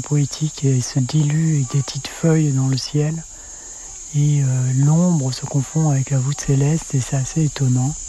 poétique et se dilue avec des petites feuilles dans le ciel. Et l'ombre se confond avec la voûte céleste et c'est assez étonnant.